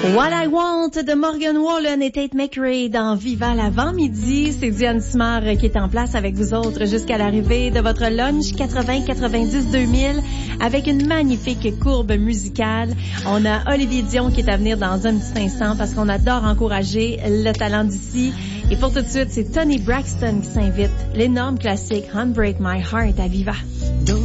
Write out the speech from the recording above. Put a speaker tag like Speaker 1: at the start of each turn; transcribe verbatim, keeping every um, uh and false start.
Speaker 1: What I Want de Morgan Wallen et Tate McRae dans Viva l'avant-midi. C'est Diane Simard qui est en place avec vous autres jusqu'à l'arrivée de votre lunch quatre-vingts quatre-vingt-dix deux mille avec une magnifique courbe musicale. On a Olivier Dion qui est à venir dans un petit instant parce qu'on adore encourager le talent d'ici. Et pour tout de suite, c'est Tony Braxton qui s'invite. L'énorme classique Unbreak My Heart à Viva.